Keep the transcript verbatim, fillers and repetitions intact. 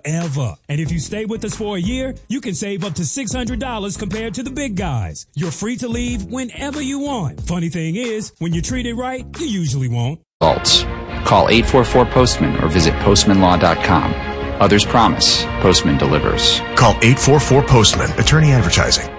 forever. And if you stay with us for a year, you can save up to six hundred dollars compared to the big guys. You're free to leave whenever you want. Funny thing is, when you're treated right, you usually won't. Results. Call eight four four postman or visit postman law dot com. Others promise. Postman delivers. Call eight four four postman. Attorney advertising.